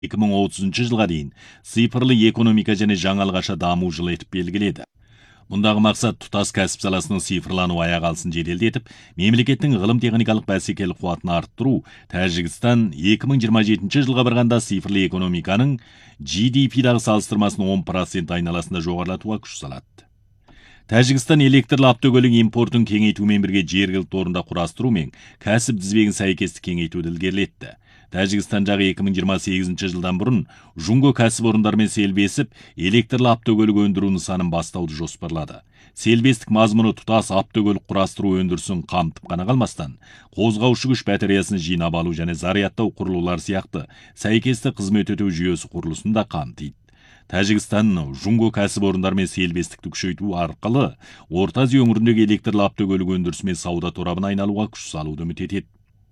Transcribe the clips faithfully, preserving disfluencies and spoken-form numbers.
эки миң отузунчу жылга дейин цифрлы экономика және жаңалық аша дамуу жылы етіп белгіледі. Мұндағы мақсат тұтас кәсіп саласының цифрлану аяқ алсын жеделдетіп, мемлекеттің ғылым техникалық бәсекелік қуатын арттыру, Тәжікстан эки миң жыйырма жетинчи жылға барғанда цифрлы экономиканың джи ди пи-дағы салыстырмасын он процент айналасында жоғарылатуға күш салады. Тәжікстан электрлі автокөлік импортын кеңейтумен бірге жергілікті орында құрастыру мен кәсіп тізбегін сәйкестік кеңейтуді ілгерілетті. Тәжікстан жағы эки миң жыйырма сегизинчи жылдан бұрын Жунго кәсіпорындармен селбесіп, электрлі автокөлік өндіру нысанын бастауды жоспарлады. Селбестік мазмұны тұтас автокөлік құрастыру өндірісін қамтып қана қалмастан, қозғаушы күш батареясын жинап алу және зарядтау құрылғылар сияқты сәйкесті қызмет өтеу жүйесі құрылысын да қамтиды. Тәжікстан Жунго кәсіпорындармен селбестікті күшейту арқылы Орта Азия өңіріндегі электрлі автокөлік өндірісі мен сауда торабына айналуға күш салуды үміт етеді.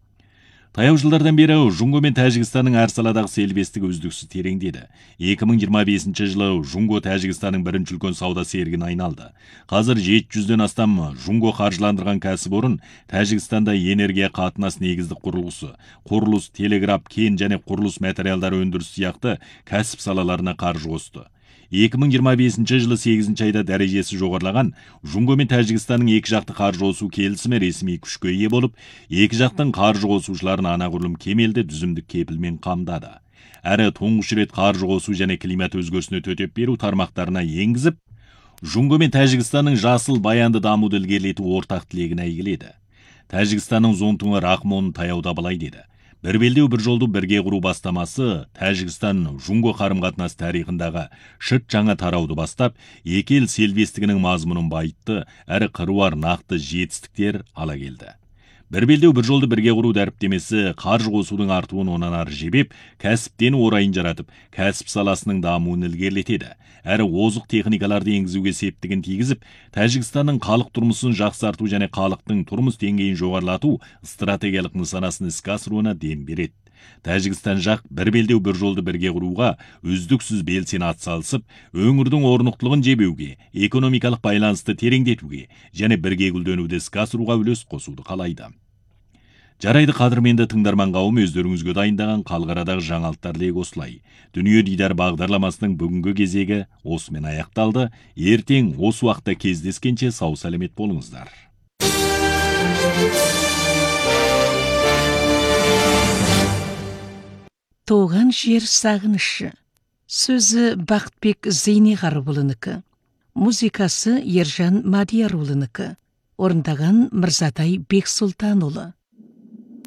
Таяу жылдардан бері Жунго мен Тәжікстанның әр саладағы селбестігі үздіксіз тереңдеді. эки миң жыйырма бесинчи жылы Жунго Тәжікстанның бірінші үлкен сауда серігіне айналды. Қазір жети жүзден астам Жунго қаржыландырған кәсіпорын Тәжікстанда энергия қатынас негіздік құрылғысы, құрылыс, телеграф, кен және құрылыс материалдары өндірісі сияқты кәсіп салаларына қаржы қосты. эки миң жыйырма бесинчи жылы сегизинчи айда дәрежесі жоғарылаған Жунго мен Тәжікстанның екі жақты қаржы қосу келісімі ресми күшке ие болып, екі жақтың қаржы қосушыларын анағұрлым кемелді дүзімдік кепілмен қамдады. Әрі тұңғыш рет қаржы қосу және климат өзгерісіне төтеп беру тармақтарына енгізіп, Жунго мен Тәжікстанның жасыл баянды дамуды ілгерілету ортақ тілегін әйгіледі. Тәжікстанның зонтуңы Рахмон таяуда былай деді: Бір белдеу бір жолды бірге құру бастамасы Тәжікстан Жунго қарым-қатынас тарихындағы шыт жаңа тарауды бастап, екі ел селбестігінің мазмұнын байытты, әрі қыруар нақты жетістіктер ала келді. Бір белдеу бір жолды бірге құру дәріптемесі қаржы қосудың артуын онан ары жебеп, кәсіптен орайын жаратып, кәсіп саласының дамуын ілгерілетеді. Әрі озық техникаларды енгізуге септігін тигізіп, Тәжікстанның халық тұрмысын жақсарту және халықтың тұрмыс деңгейін жоғарылату стратегиялық нысанасын іске асыруына дем береді. Тәжікстан жақ бір белдеу бір жолды бірге құруға үздіксіз белсене атсалысып, өңірдің орнықтылығын жебеуге, экономикалық байланысты тереңдетуге және бірге гүлденуді іске асыруға үлес қосуды қалайды. Жарайды, қадірменді тыңдарман қауым, өздеріңізге дайындаған қалғарадағы жаңалықтар легі осылай. Дүние дидар бағдарламасының бүгінгі кезегі осымен аяқталды. Ертең осы уақытта кездескенше сау сәлемет болыңыздар. Тоған жер сағынышы. Сөзі Бақытбек Зейнеғарыұлынікі. Музыкасы Ержан Мадиярұлынікі. Орындаған Мырзатай Бексұлтанұлы.